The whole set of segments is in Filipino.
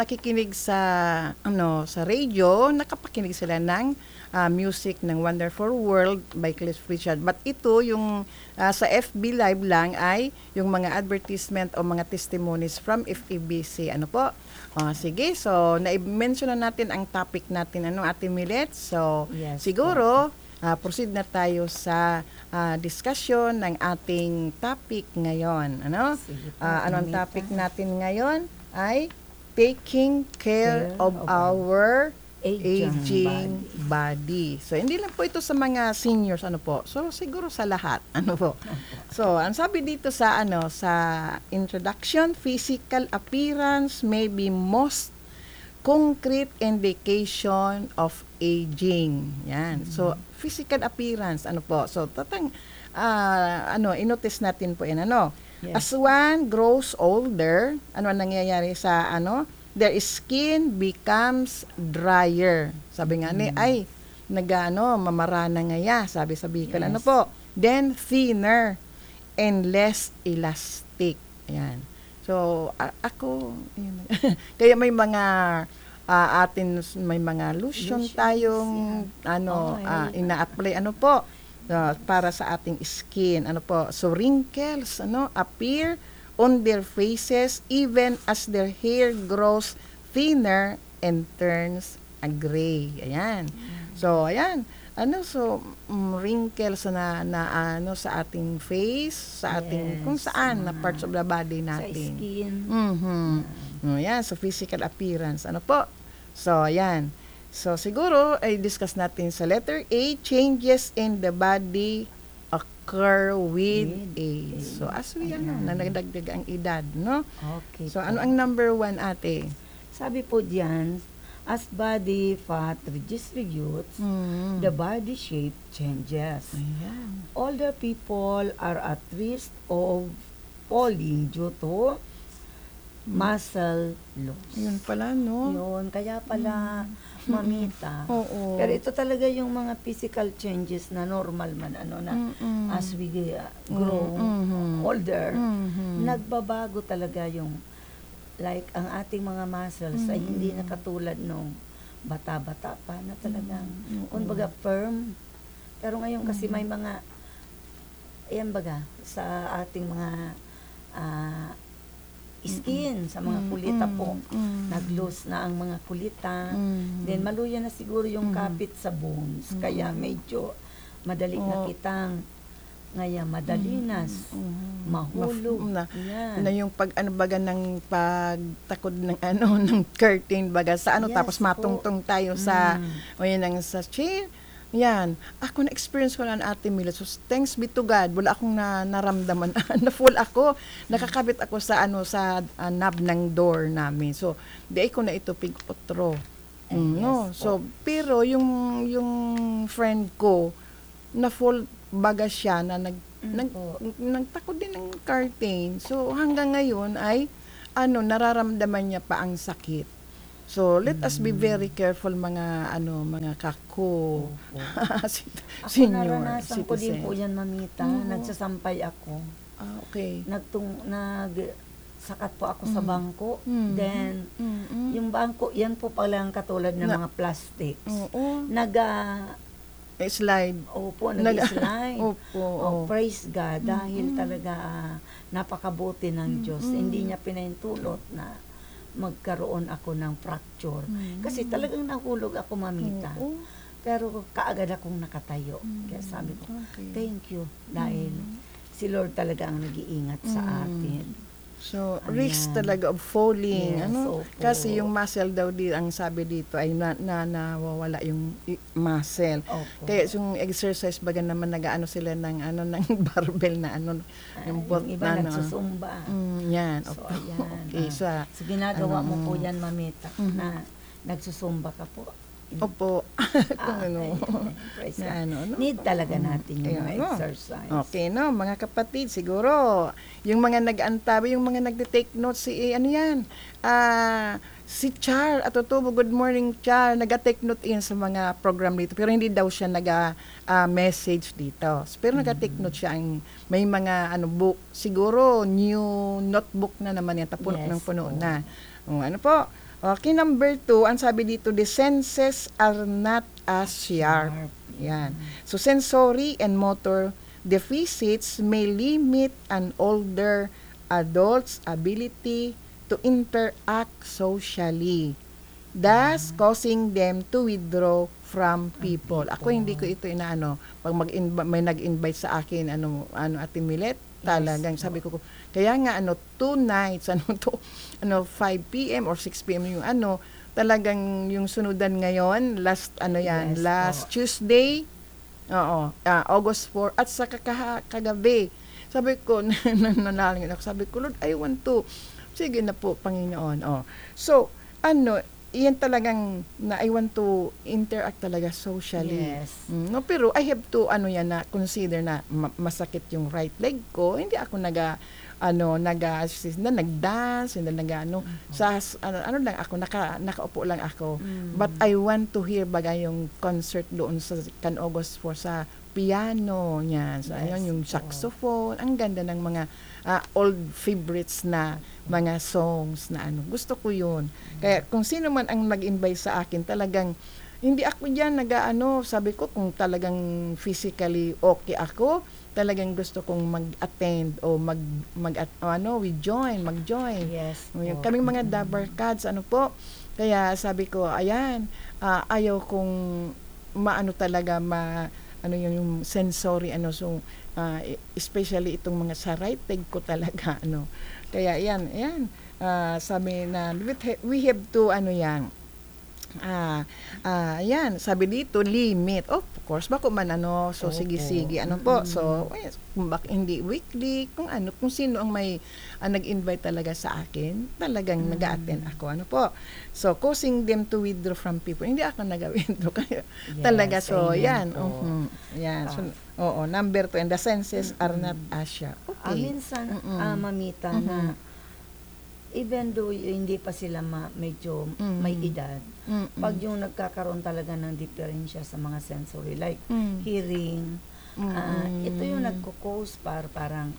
nakikinig sa sa radio, nakapakinig sila ng music ng Wonderful World by Cliff Richard. But ito yung sa FB Live lang ay yung mga advertisement o mga testimonies from FEBC. Ano po? Sige, so na-mention na natin ang topic natin, Ate Millet. So, Yes, siguro, proceed na tayo sa discussion ng ating topic ngayon. Sige po, Ano ang Mamita. topic natin ngayon? Ay taking care of our aging body. So, hindi lang po ito sa mga seniors, So, siguro sa lahat, po. So, ang sabi dito sa, sa introduction, physical appearance may be most concrete indication of aging. Yan. So, physical appearance, po. So, inotice natin po yan, Yes. As one grows older, ano ang nangyayari sa, their skin becomes drier. Sabi nga ni, mamarana ngaya, sabi sa Bicol. Yes. Then, thinner and less elastic. Ayan. So, ako, yun. Kaya may mga, may mga lotion Lotions, tayong, ina-apply, para sa ating skin, So, wrinkles, appear on their faces even as their hair grows thinner and turns gray. Ayan. So, ayan. Wrinkles na sa ating face, sa ating kung saan na parts of the body Sa natin. skin. Ayan, so physical appearance. So, ayan. So, siguro, ay discuss natin sa letter A, changes in the body occur with age. So, as we, nanagdagdag ang edad, no? Okay So, po. ano ang number 1, ate? Sabi po diyan, as body fat redistributes, the body shape changes. Ayan. Older people are at risk of falling due to muscle loss. Yun pala, no? Yun, kaya pala, Mamita. Oo. Pero ito talaga yung mga physical changes na normal man, as we grow older, nagbabago talaga yung, like, ang ating mga muscles ay hindi na katulad nung bata-bata pa na talagang, kumbaga, firm. Pero ngayon kasi may mga, ayan baga, sa ating mga skin, sa mga kulita po, nag-loose na ang mga kulita. Then, maluya na siguro yung kapit sa bones. Kaya medyo madali na kitang madalinas, mahulog. Yan. Na yung baga ng pagtakod ng ng curtain baga sa Yes tapos po. matungtong tayo sa sa chair. Yan. Ako na-experience ko na Ate Mila. So, thanks be to God. Wala akong naramdaman. Na-full ako. Nakakabit ako sa sa knob ng door namin. So, di ko na ito pig-otro. No. Yes So, pero yung friend ko, na-full baga siya na nagtakod din ng curtain. So, hanggang ngayon ay nararamdaman niya pa ang sakit. So, let us be very careful mga kako. Ako naranasan ko din po yan, Mamita. Nagsasampay ako. Okay. Sakat po ako sa bangko. Then, yung bangko, yan po palang katulad ng mga plastics. Oo. Slide. Opo, nag-slide. Opo. Praise God. Dahil talaga napakabuti ng Diyos. Hindi niya pinahintulot na magkaroon ako ng fracture. Kasi talagang nahulog ako, Mamita. Pero kaagad akong nakatayo. Kaya sabi ko, thank you. Dahil si Lord talaga ang nag-iingat sa atin. So, Ayan. risk talaga of falling. Yes, opo. Kasi yung muscle daw ang sabi dito ay nawawala yung muscle. Opo. Kaya yung exercise baga naman nag-aano sila ng ng barbell na yung Yung iba nagsusumba. Yan. So, Opo. ayan. Okay, so, So, ginagawa mo po yan, Mamita, na nagsusumba ka po. opo. Praise Na God. Need talaga natin yung mga exercise. Okay, no, mga kapatid, siguro, yung mga nag-antabi, yung mga nagde-take notes, si Char, Atutubo, good morning, Char, nag-take note in sa mga program dito, pero hindi daw siya nag-message dito. Pero nag-take note siya, may mga, book, siguro, new notebook na naman yan, tapuno Yes, ng puno po. na. Ano po, Okay, number 2, ang sabi dito, the senses are not as sharp. Yan. So, sensory and motor deficits may limit an older adult's ability to interact socially, thus causing them to withdraw from people. Ako hindi ko ito inaano. Pag may nag-invite sa akin, Ate Milet, talagang sabi ko, kaya nga 2 nights, 5 p.m. or 6 p.m. yung talagang yung sunudan ngayon, last Tuesday, August 4, at sa kagabi. Sabi ko, nanalangin ako, sabi ko, Lord, I want to. Sige na po, Panginoon. So, iyan talagang na I want to interact talaga socially. Yes. No, pero I have to na consider na masakit yung right leg ko. Hindi ako nag-dance, lang ako, nakaupo lang ako. But I want to hear bagay yung concert doon sa August 4 sa piano niyan. So, ayun, yung saxophone. Ang ganda ng mga old favorites na mga songs na gusto ko yun. Kaya kung sino man ang nag-invite sa akin, talagang hindi ako diyan sabi ko kung talagang physically okay ako, talagang gusto kong mag-attend o mag-join. Yes. Kaming mga dabarkads, po. Kaya sabi ko, ayan, ayaw kong talaga yung sensory, so, especially itong mga sa right leg ko talaga, Kaya yan, sabi na, we have to, yan, sabi dito, limit. Of course, bako man so sige, po. So, kung hindi weekly, kung sino ang may nag-invite talaga sa akin, talagang nag-a-attend ako, po. So, causing them to withdraw from people. Hindi ako nag-withdraw kaya talaga. So, yan. Yan. So, number 2, and the senses are not as sharp. Okay. Minsan, mamita na even though hindi pa sila medyo may edad, pag yung nagkakaroon talaga ng diferensya sa mga sensory, like hearing, ito yung nagko-cause parang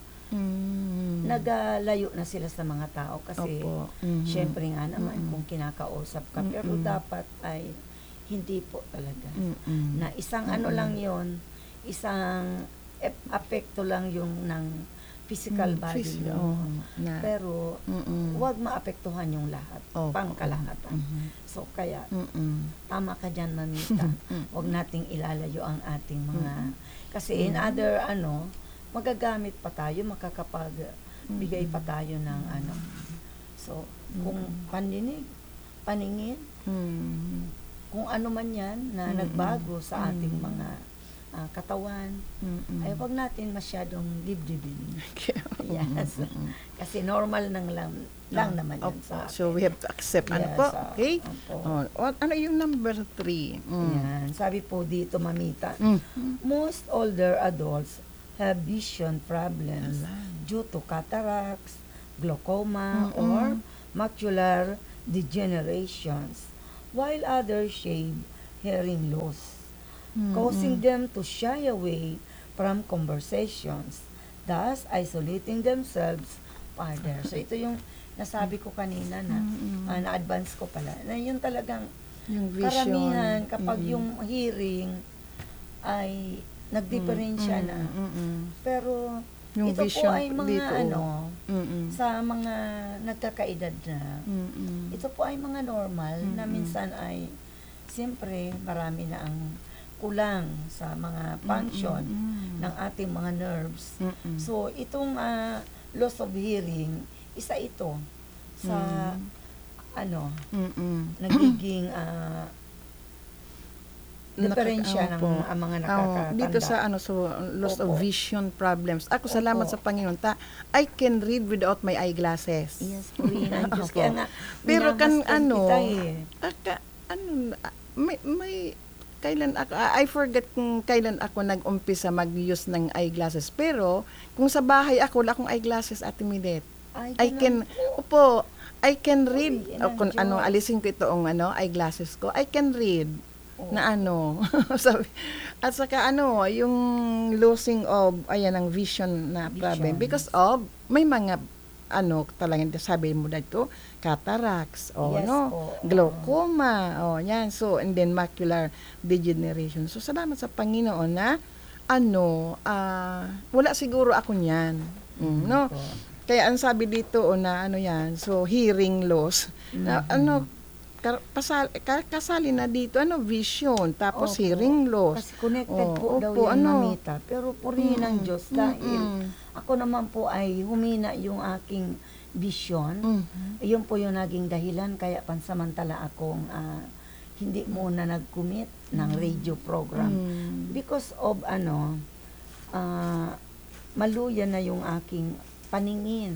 nagalayo na sila sa mga tao kasi syempre nga naman kung kinakausap ka, pero dapat ay hindi po talaga. Na isang lang yon, isang apekto lang yung ng physical body mo. Pero huwag maapektuhan yung lahat, pangkalahatan. So kaya tama ka dyan, mamita. Huwag nating ilalayo ang ating mga kasi in other magagamit pa tayo, makakapagbigay pa tayo ng So kung paningin, kung ano man yan na nagbago sa ating mga katawan, ay wag natin masyadong dibdibin. Yes. Kasi normal lang naman yan sa atin. So we have to accept. Po? Okay? Ano yung number 3? Yan. Sabi po dito, mamita, most older adults have vision problems due to cataracts, glaucoma, or macular degenerations, while others shave hearing loss, causing them to shy away from conversations, thus isolating themselves farther. So ito yung nasabi ko kanina na na-advance ko pala, na yun talagang yung vision, karamihan kapag yung hearing ay nagdiferensya na. Pero yung ito po ay mga dito, sa mga nagkakaedad na, ito po ay mga normal na minsan ay siyempre marami na ang kulang sa mga function ng ating mga nerves. So, itong loss of hearing, isa ito sa nagiging diferensya ng mga nakakatanda. Dito sa loss of vision problems. Ako, salamat sa Panginoon. I can read without my eyeglasses. Yes, Purina. Kaya nga, pero may kailan ako, I forget kung kailan ako nag-umpisa mag-use ng eyeglasses. Pero, kung sa bahay ako, wala akong eyeglasses, Ate Milet. I can read. Kung alisin ko itong eyeglasses ko, I can read. Na sabi, at saka yung losing of, ang vision na problem. Because of, may mga talagang sabi mo dito, cataracts, Yes no, po. glaucoma, yan. So, and then macular degeneration. So, salamat sa Panginoon na, wala siguro ako niyan. No? Po. Kaya ang sabi dito, na yan, so, hearing loss, na, kasali na dito, vision, tapos Opo. hearing loss. Kasi connected po daw Opo, yan, mamita. Pero purihin ng Diyos dahil Mm-mm. ako naman po ay humina yung aking vision. Yun po yung naging dahilan kaya pansamantala akong hindi muna nag-commit ng radio program. Because of maluya na yung aking paningin.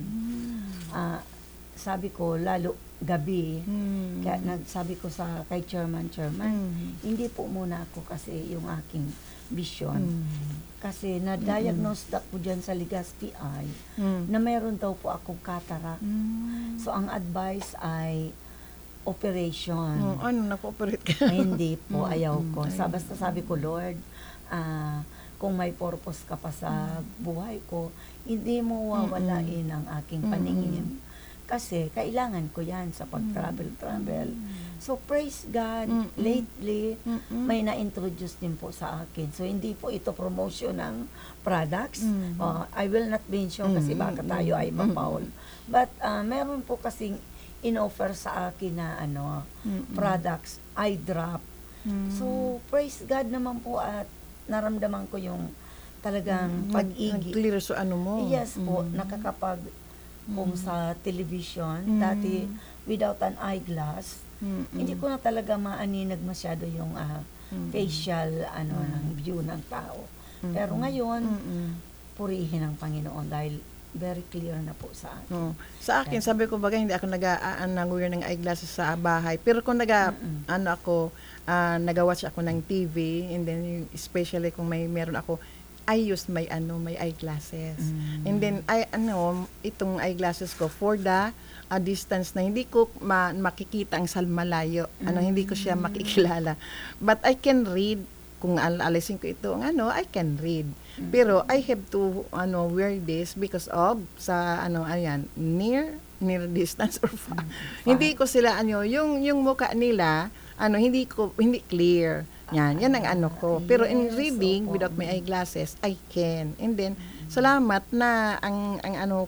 Sabi ko, lalo gabi, kaya nagsabi ko kay chairman, hindi po muna ako kasi yung aking vision. Kasi na-diagnose ako dyan sa Legazpi Eye na mayroon daw po akong cataract. So, ang advice ay operation. Nag-operate ka? Ay, hindi po, ayaw ko. Basta sabi ko, Lord, kung may purpose ka pa sa buhay ko, hindi mo wawalain ang aking paningin. Kasi kailangan ko yan sa pag-travel. So, praise God, lately, may na-introduce din po sa akin. So, hindi po ito promotion ng products. I will not mention kasi baka tayo ay mapaul. But, meron po kasing in-offer sa akin na products, eye drop. So, praise God naman po at naramdaman ko yung talagang pag-igi. Nag-clear so mo. Yes po, nakakapag kung sa television, dati without an eyeglass, hindi ko na talaga maaninag masyado yung facial ng view ng tao. Pero ngayon, purihin ang Panginoon dahil very clear na po sa akin. Sa akin, sabi ko hindi ako nag-wear ng eyeglasses sa bahay. Pero kung nag-watch ako ng TV, and then especially kung meron ako, I use my eyeglasses. And then itong eyeglasses ko for the distance na hindi ko makikita ang salmalayo. Hindi ko siya makikilala. But I can read kung alisin ko ito I can read. Pero I have to wear this because of sa near distance or far. Hindi ko sila yung mukha nila hindi clear. Yan ang ko. Pero in reading without my eyeglasses, I can. And then salamat na ang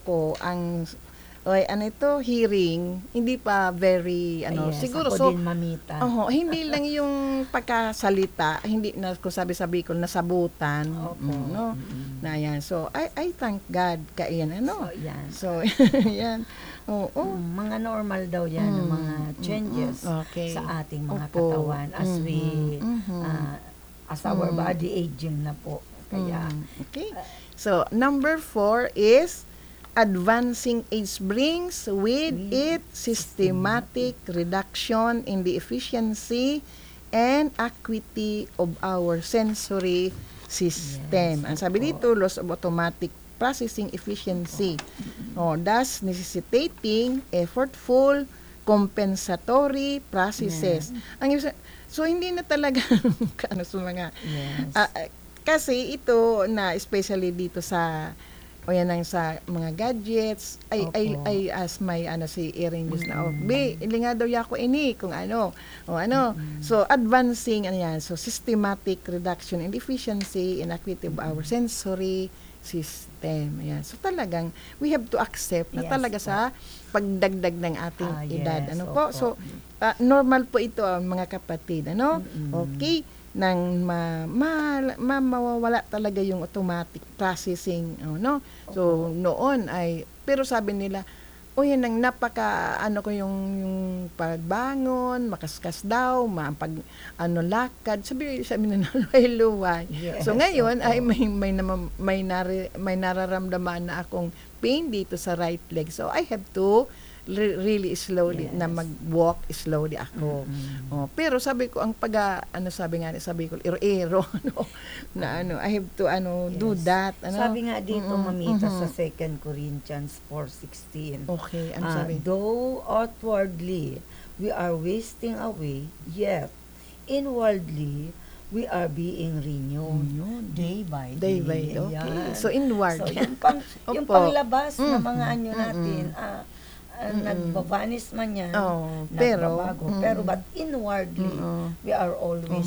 hearing hindi pa very siguro ako so din, mamita. hindi lang yung pagkasalita, hindi na kung sabi ko nasabutan. Na yan. So I thank God kaiyan So yan. Mga normal daw yan, mga changes sa ating mga katawan as we, as our body aging na po. Kaya, okay. So, number 4 is advancing age brings with it systematic reduction in the efficiency and acuity of our sensory system. Ang sabi dito, loss of automatic processing efficiency. Thus necessitating effortful compensatory processes. So hindi na talaga sa mga kasi ito na especially dito sa sa mga gadgets ay as may si Erin News na ilinga daw yako ini kung so advancing so systematic reduction in efficiency and acuity of our sensory system. Ayan. So talagang we have to accept na talaga sa pagdagdag ng ating edad. So normal po ito mga kapatid. Okay, nang mawawala talaga yung automatic processing. So noon pero sabi nila yan ang napaka ko yung pagbangon, makaskas daw, lakad. Sabi na luway-luway. So ngayon ay may nararamdaman na akong pain dito sa right leg. So I have to really slowly na mag-walk slowly ako. Pero sabi ko ang sabi ko iro-iro na I have to do that. Sabi nga dito mamita sa 2 Corinthians 4:16. Okay, sabi? Though outwardly we are wasting away, yet inwardly we are being renewed day by day. Okay. Ayan. So, inward. So, yung Opo. panglabas na mga anyo natin, nagbabanis man yan, nagbabago. Pero but inwardly, we are always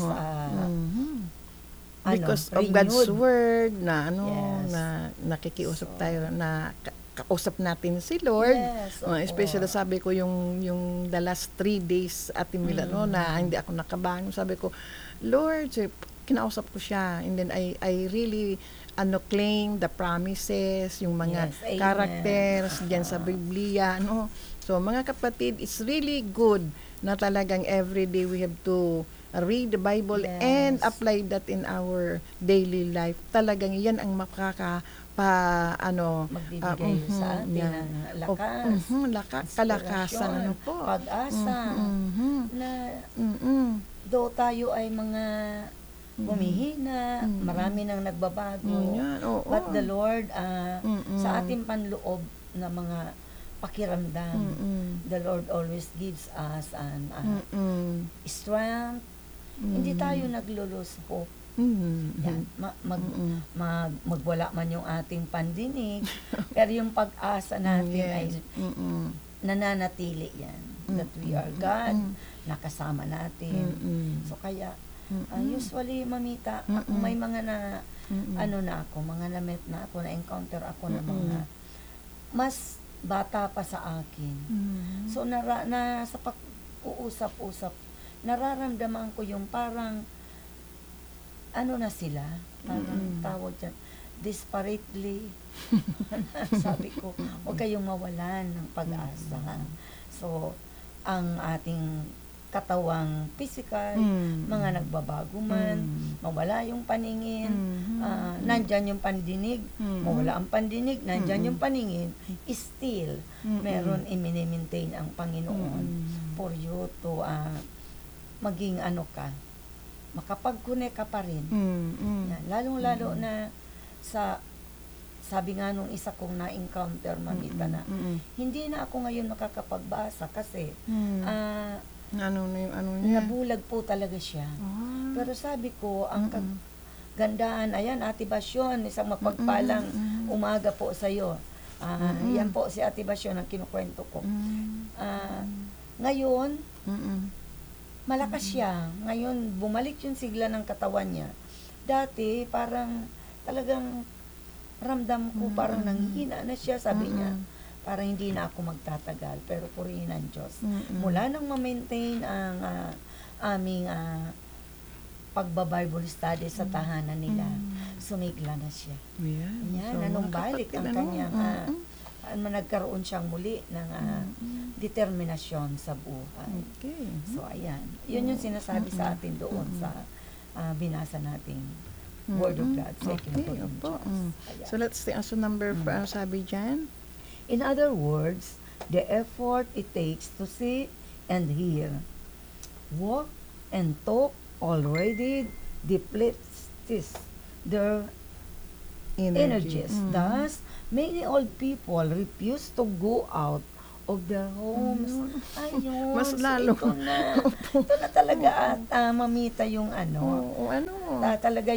because of renewed. God's word na Yes. na nakikiusap tayo na kausap natin si Lord. Yes, Especially sabi ko yung the last 3 days at Mila na hindi ako nakabangon, sabi ko, Lord, kinausap ko siya, and then I really claim the promises, yung mga Yes, amen. characters diyan sa Biblia, So mga kapatid, it's really good na talagang every day we have to read the Bible and Yes. apply that in our daily life. Talagang yan ang Magbibigay sa atin ng lakas, kalakasan, po. pag-asa, na though tayo ay mga humihina, marami nang nagbabago, but the Lord, sa ating panloob na mga pakiramdam, the Lord always gives us an strength. Hindi tayo naglo-lose hope. Yan, magwala man yung ating pandinig, pero yung pag-asa natin ay nananatili yan. That we are God, nakasama natin. So kaya, usually, mamita, may mga na na-met na ako, na-encounter ako na mga mas bata pa sa akin. So, sa pag-uusap-usap, nararamdaman ko yung parang, na sila, parang tawag dyan, desperately. Sabi ko, huwag kayong mawalan ng pag-asa. So, ang ating katawang physical, mga nagbabago man, mawala yung paningin, nandyan yung pandinig, mawala ang pandinig, nandyan yung paningin, still, meron i-maintain ang Panginoon for you to maging makapag-connect ka pa rin. Yan, lalong-lalo na sabi nga nung isa kong na-encounter, mamita, na hindi na ako ngayon makakapagbasa kasi nabulag po talaga siya. Pero sabi ko, ang gandaan, ayan, Ate Basyon, isang mapagpalang umaga po sa iyo. Yan po si Ate Basyon ang kinukwento ko. Ngayon, malakas siya. Ngayon, bumalik yung sigla ng katawan niya. Dati, parang talagang ramdam ko, parang nanghihina na siya, sabi niya. Parang hindi na ako magtatagal, pero purihin ang Diyos. Mula nang ma-maintain ang aming pagba-Bible study sa tahanan nila, sumigla na siya. Yan, So, anong mga balik kapatid, ang kanyang, nagkaroon siyang muli ng determinasyon sa buhay. Okay. So, ayan. Yun yung sinasabi sa atin doon sa binasa nating Word of God. Second Corinthians. Ayan. So, let's see. So, number 4, sabi dyan? In other words, the effort it takes to see and hear, walk and talk already depletes their energies. Thus, many old people refuse to go out of their homes. Ayun. Mas lalo. So ito na talaga at mamita yung talaga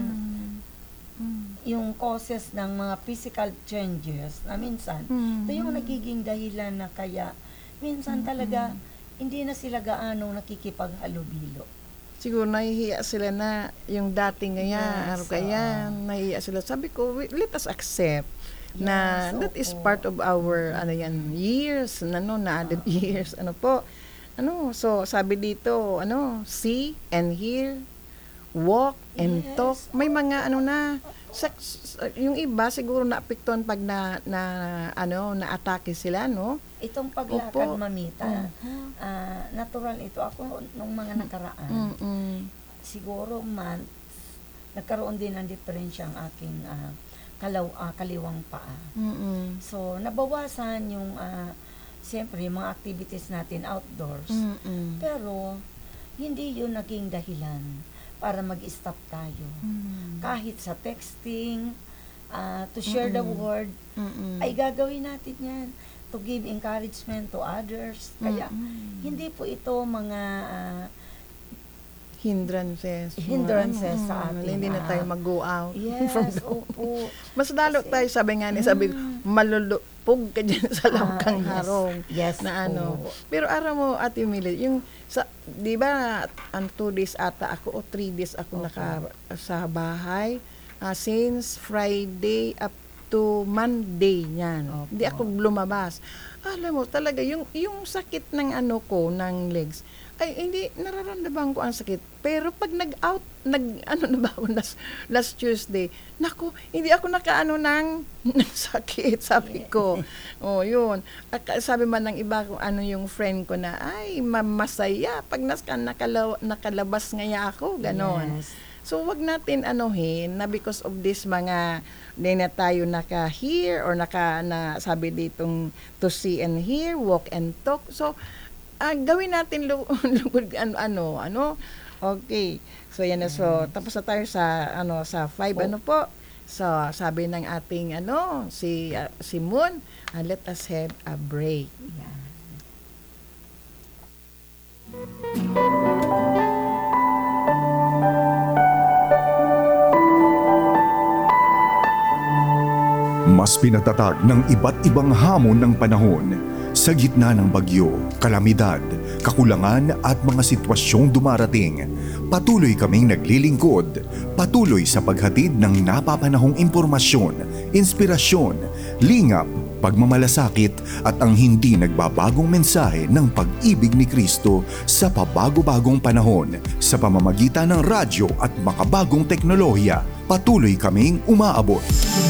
yung causes ng mga physical changes na minsan, ito yung nagiging dahilan na kaya minsan talaga hindi na sila gaano nakikipaghalubilo. Siguro nahihiya sila na yung dating nahihiya sila. Sabi ko, let us accept na that is part of our years, na added years, so sabi dito, see and hear, walk and talk. May mga yung iba siguro naapektuhan pag na-atake sila, no? Itong paglakad, mamita, natural ito. Ako, nung mga nakaraan, siguro nagkaroon din ng diferensya ang aking kaliwang paa. So, nabawasan yung, siyempre, yung mga activities natin outdoors. Pero, hindi yun naging dahilan para mag-stop tayo. Kahit sa texting, to share the word, ay gagawin natin yan. To give encouragement to others. Kaya, hindi po ito mga hindrances. Sa atin. Hindi na tayo mag-go out. Yes, from the opo. Mas lalo tayo, sabi nga ni, sabi, malulupog ka dyan sa labkang yes. harong. Yes, Na ano. po. Pero araw mo, Ate Millie, yung, di ba, 2 days ata ako, o 3 days ako sa bahay, since Friday up to Monday niyan. Opo. Hindi ako lumabas. Alam mo, talaga, yung sakit ng ng legs, ay hindi nararamdaman ko ang sakit. Pero pag nag-out, last Tuesday, naku, hindi ako ng sakit, sabi ko. Oh, yun. Sabi man ng iba kung yung friend ko na, ay, masaya pag nakalabas ngaya ako, ganon. Yes. So, wag natin na because of this mga di na tayo naka-hear or sabi ditong to see and hear, walk and talk. So, gawin natin lugod Okay. So, yan na. So, tapos na tayo sa 5. Po? So, sabi ng ating si Moon, let us have a break. Yeah. Mas pinatatag ng iba't ibang hamon ng panahon sa gitna ng bagyo, kalamidad, kakulangan at mga sitwasyong dumarating. Patuloy kaming naglilingkod, patuloy sa paghatid ng napapanahong impormasyon, inspirasyon, lingap, pagmamalasakit at ang hindi nagbabagong mensahe ng pag-ibig ni Kristo sa pabago-bagong panahon sa pamamagitan ng radyo at makabagong teknolohiya. Patuloy kaming umaabot.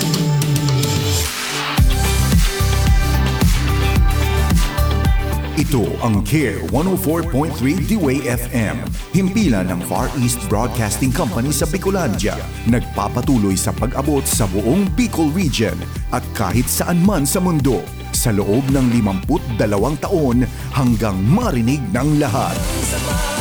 Ito ang CARE 104.3 D-Way FM, himpilan ng Far East Broadcasting Company sa Bicolandia. Nagpapatuloy sa pag-abot sa buong Bicol Region at kahit saan man sa mundo sa loob ng 52 taon hanggang marinig ng lahat.